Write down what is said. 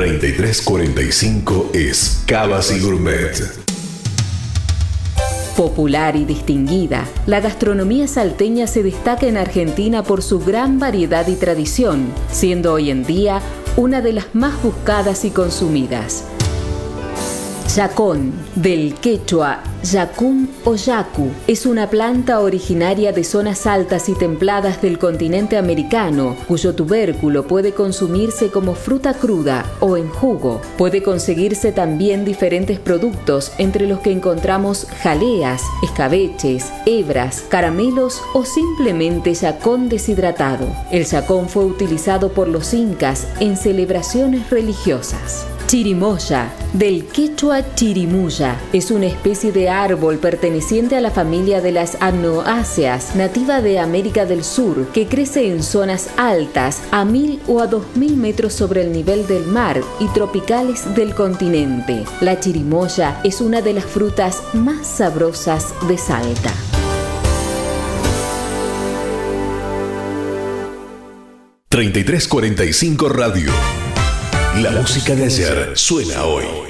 3345 es Cavas y Gourmet. Popular y distinguida, la gastronomía salteña se destaca en Argentina por su gran variedad y tradición, siendo hoy en día una de las más buscadas y consumidas. Yacón, del quechua yacún o yacu, es una planta originaria de zonas altas y templadas del continente americano, cuyo tubérculo puede consumirse como fruta cruda o en jugo. Puede conseguirse también diferentes productos, entre los que encontramos jaleas, escabeches, hebras, caramelos o simplemente yacón deshidratado. El yacón fue utilizado por los incas en celebraciones religiosas. Chirimoya, del quechua chirimuya, es una especie de árbol perteneciente a la familia de las agnoáceas, nativa de América del Sur, que crece en zonas altas a 1000 o a 2000 metros sobre el nivel del mar y tropicales del continente. La chirimoya es una de las frutas más sabrosas de Salta. ...3345 Radio. La música de ayer suena hoy.